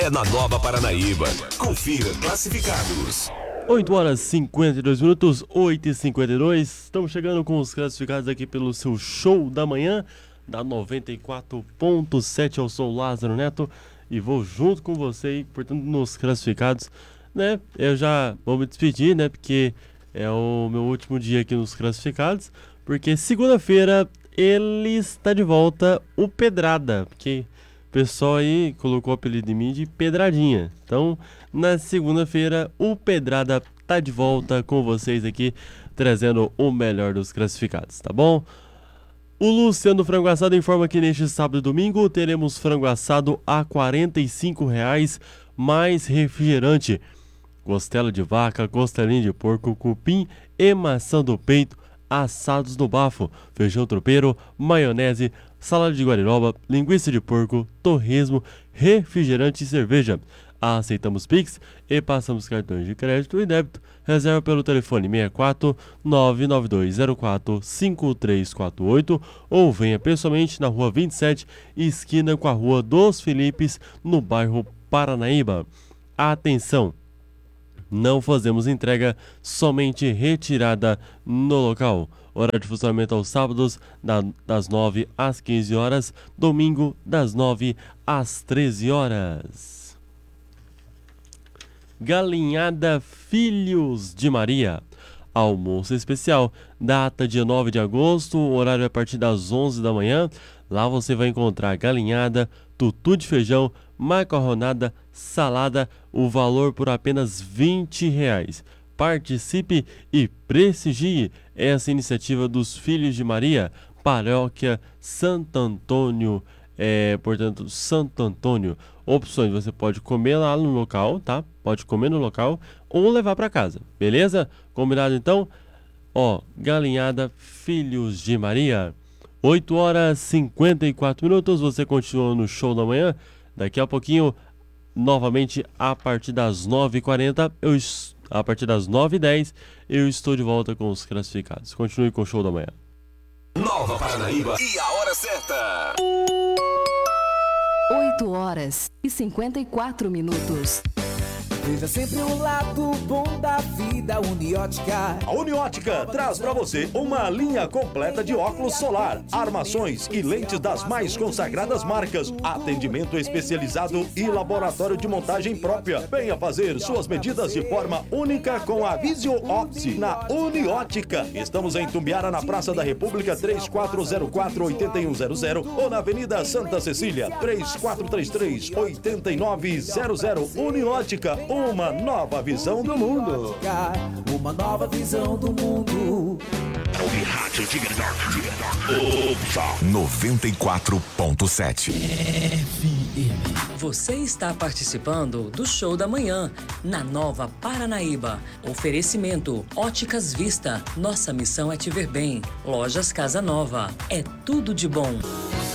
é na Nova Paranaíba. Confira classificados. 8 horas e 52 minutos, 8h52. Estamos chegando com os classificados aqui pelo seu show da manhã, da 94.7. Eu sou o Lázaro Neto e vou junto com você aí, portanto, nos classificados, né? Eu já vou me despedir, né? Porque é o meu último dia aqui nos classificados. Porque segunda-feira ele está de volta, o Pedrada. Porque o pessoal aí colocou o apelido em mim de Pedradinha. Então, na segunda-feira, o Pedrada tá de volta com vocês aqui, trazendo o melhor dos classificados, tá bom? O Luciano Frango Assado informa que neste sábado e domingo teremos frango assado a R$ 45,00 mais refrigerante. Costela de vaca, costelinha de porco, cupim e maçã do peito assados no bafo, feijão tropeiro, maionese, salada de guariroba, linguiça de porco, torresmo, refrigerante e cerveja. Aceitamos Pix e passamos cartões de crédito e débito. Reserva pelo telefone 64 99204 5348 ou venha pessoalmente na Rua 27, esquina com a Rua dos Filipes, no bairro Paranaíba. Atenção! Não fazemos entrega, somente retirada no local. Hora de funcionamento aos sábados, das 9 às 15 horas. Domingo, das 9 às 13 horas. Galinhada Filhos de Maria. Almoço especial. Data dia 9 de agosto, horário a partir das 11 da manhã. Lá você vai encontrar galinhada, tutu de feijão, macarronada, salada, o valor por apenas R$20. Participe e prestigie essa iniciativa dos Filhos de Maria, Paróquia Santo Antônio, portanto, Santo Antônio. Opções, você pode comer lá no local, tá? Pode comer no local ou levar para casa, beleza? Combinado então? Ó, galinhada Filhos de Maria. 8 horas e 54 minutos, você continua no show da manhã. Daqui a pouquinho, novamente, a partir das 9h40, a partir das 9h10, eu estou de volta com os classificados. Continue com o show da manhã. Nova Paranaíba e a hora certa. 8 horas e 54 minutos. Veja sempre o lado bom da vida, Uniótica. A Uniótica traz para você uma linha completa de óculos solar, armações e lentes das mais consagradas marcas, atendimento especializado e laboratório de montagem própria. Venha fazer suas medidas de forma única com a Visio Opti na Uniótica. Estamos em Tumbiara, na Praça da República, 3404-8100 ou na Avenida Santa Cecília, 3433-8900. Uniótica, uma nova visão do mundo. Uma nova visão do mundo. 94.7 FM. Você está participando do Show da Manhã, na Nova Paranaíba. Oferecimento Óticas Vista. Nossa missão é te ver bem. Lojas Casa Nova. É tudo de bom.